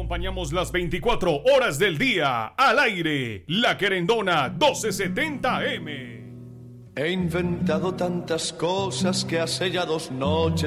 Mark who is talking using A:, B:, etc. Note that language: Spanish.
A: acompañamos las 24 horas del día. Al aire, La Querendona 1270M.
B: He inventado tantas cosas que hace ya 2 noches